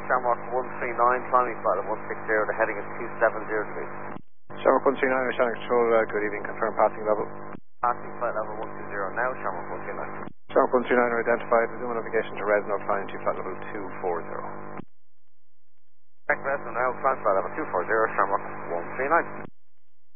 Shamrock 139, climbing flight of 160, the heading is 270 degrees. Shamrock 139, Oceanic Control, good evening, confirm passing level. Passing flight level 120 now, Shamrock 139. Shamrock 139 identified, resume navigation to Resno, flying to flight level 240. Correct, Resno now, climb flight level 240, Shamrock 139.